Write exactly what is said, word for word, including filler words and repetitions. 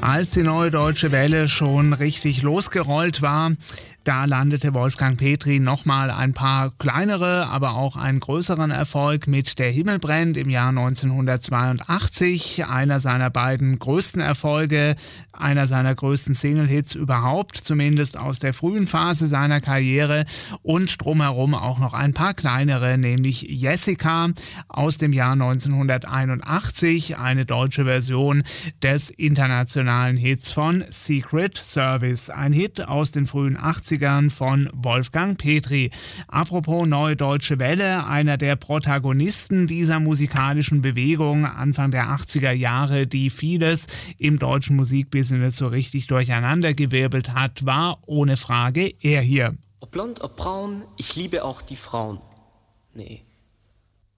Als die Neue Deutsche Welle schon richtig losgerollt war, da landete Wolfgang Petri nochmal ein paar kleinere, aber auch einen größeren Erfolg mit Der Himmel brennt im Jahr neunzehnhundertzweiundachtzig. Einer seiner beiden größten Erfolge, einer seiner größten Single-Hits überhaupt, zumindest aus der frühen Phase seiner Karriere. Und drumherum auch noch ein paar kleinere, nämlich Jessica aus dem Jahr neunzehnhunderteinundachtzig, eine deutsche Version des internationalen Hits von Secret Service. Ein Hit aus den frühen achtzigern von Wolfgang Petri. Apropos Neue Deutsche Welle, einer der Protagonisten dieser musikalischen Bewegung Anfang der achtziger Jahre, die vieles im deutschen Musikbusiness so richtig durcheinandergewirbelt hat, war ohne Frage er hier. Ob blond, ob braun, ich liebe auch die Frauen. Nee,